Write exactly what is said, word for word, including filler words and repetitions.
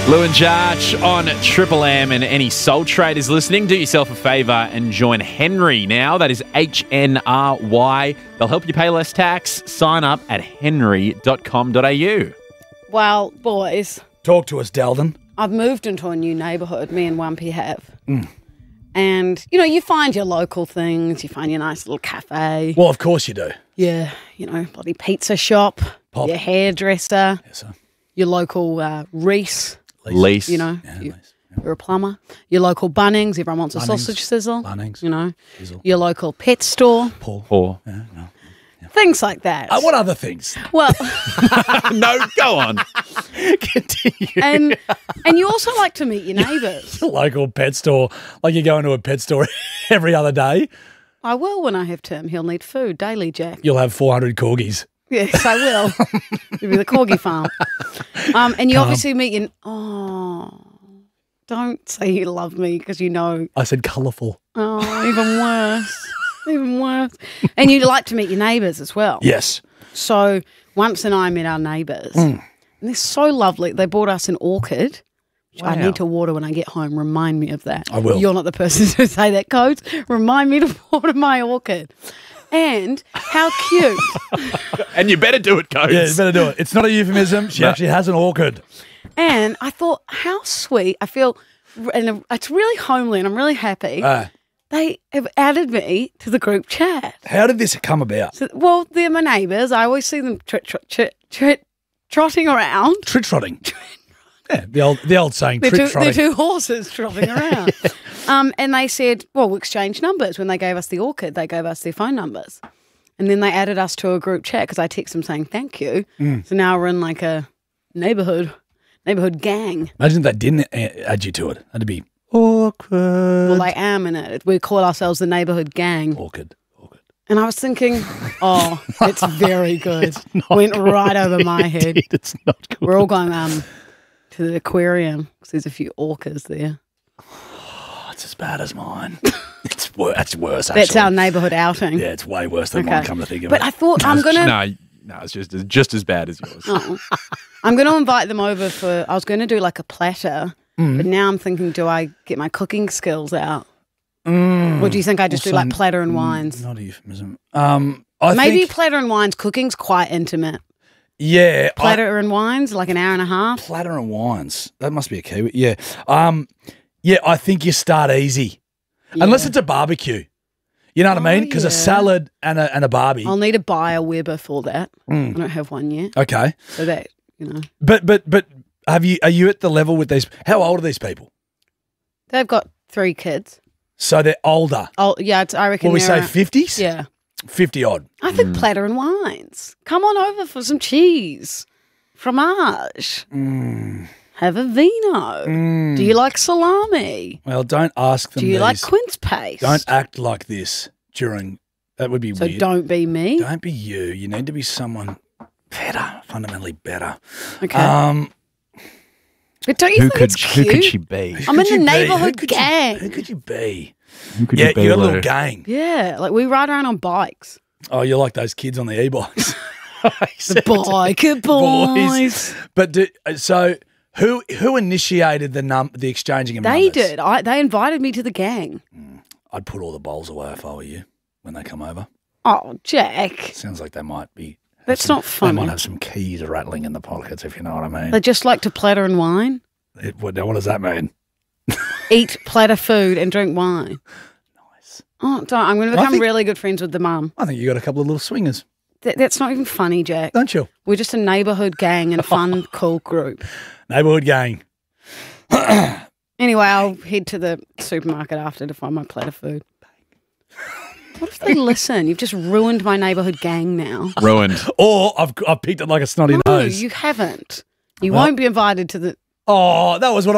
Lou and Jarch on Triple M, and any Soul Traders listening, do yourself a favour and join Henry now. That is H N R Y. They'll help you pay less tax. Sign up at henry dot com dot a u. Well, boys, Talk to us, Delvin. I've moved into a new neighbourhood, me and Wumpy have. Mm. And, you know, you find your local things, you find your nice little cafe. Well, of course you do. Yeah, you know, bloody pizza shop, Pop. your hairdresser, Yes, sir. your local uh, Reese, Lease. you know, Yeah, you, nice. you're a plumber. Your local Bunnings, everyone wants a Bunnings, sausage sizzle. Bunnings, You know, sizzle. your local pet store, Paul. Or Yeah, no. things like that. Uh, what other things? Well, no, go on. Continue. and and you also like to meet your neighbours. Local pet store. Like you go into a pet store every other day. I will when I have Tim. He'll need food daily, Jack. You'll have four hundred corgis. Yes, I will. It'll be the corgi farm. Um, and you obviously meet your... Oh, don't say you love me because you know... I said colourful. Oh, even worse. Even worse. And you like to meet your neighbours as well. Yes. So once and I met our neighbours. Mm. And they're so lovely. They bought us an orchid, which I Wow. need to water when I get home. Remind me of that. I will. You're not the person to say that, Codes. Remind me to water my orchid. And how cute. And you better do it, Codes. Yeah, you better do it. It's not a euphemism. She No. actually has an orchid. And I thought, how sweet. I feel, and it's really homely and I'm really happy. Uh, They have added me to the group chat. how did this come about? So, well, they're my neighbours. I always see them tr- tr- tr- tr- trotting around. Trit trotting. Yeah, the old the old saying, They're trit two, they're trotting. two horses trotting around. um, and they said, well, we'll exchange numbers. When they gave us the orchid, they gave us their phone numbers. And then they added us to a group chat because I text them saying thank you. Mm. So now we're in like a neighbourhood, neighbourhood gang. Imagine if they didn't a- add you to it. That'd be awkward. Well, I am in it. We call ourselves the neighbourhood gang. Awkward. Awkward. And I was thinking, oh, it's very good. Went right over my head. Indeed, it's not good. We're all going um to the aquarium because there's a few orcas there. Oh, it's as bad as mine. It's worse. That's worse, actually. That's our neighbourhood outing. Yeah, it's way worse than Okay. mine, come to think of But it. I thought I'm gonna. No, no, it's just just as bad as yours. Oh. I'm going to invite them over for. I was going to do like a platter, Mm. but now I'm thinking, do I get my cooking skills out, Mm. or do you think I just do Also, like platter and wines? Not a euphemism. Um, I Maybe think, platter and wines. Cooking's quite intimate. yeah, I- Platter and wines, like an hour and a half. platter and wines. That must be a key. Yeah. Um, yeah, I think you start easy. Unless Yeah. it's a barbecue. You know what I Oh, mean? Because yeah. a salad and a, and a barbie. I'll need to buy a Weber for that. Mm. I don't have one yet, Okay. so that you know But but but have you are you at the level with these how old are these people? they've got three kids. So they're older. Oh yeah, it's, I reckon. Will we they're say around- fifties? Yeah, Fifty odd. I think platter and wines. Come on over for some cheese, fromage. Mm. Have a vino. Mm. Do you like salami? Well, don't ask them Do you these. like quince paste? Don't act like this during that would be So weird. don't be me. Don't be you. You need to be someone better, fundamentally better. Okay. Um but don't you Who think could it's who cute? could she be? I'm could in you the be? Who neighbourhood could you- gang. who could you be? Who could Yeah, you be? you're a little Lou? gang. Yeah, like we ride around on bikes. Oh, you're like those kids on the e-bikes. The biker boys. But do, so who who initiated the num the exchanging of They numbers? did. I, they invited me to the gang. I'd put all the bowls away if I were you when they come over. Oh, Jack. Sounds like they might be. have That's some- not funny. They might have some keys rattling in the pockets, if you know what I mean. They just like to platter and wine. It, what, what does that mean? Eat platter food and drink wine. Nice. Oh, don't. I'm going to I become think- really good friends with the mum. I think you got a couple of little swingers, Th- that's not even funny, Jack. don't you? We're just a neighbourhood gang and a fun, cool group. Neighbourhood gang. Anyway, I'll head to the supermarket after to find my platter food. What if they listen? You've just ruined my neighbourhood gang now. Ruined. Or I've I've picked it like a snotty No, nose. you haven't. You Well- won't be invited to the... Oh, that was what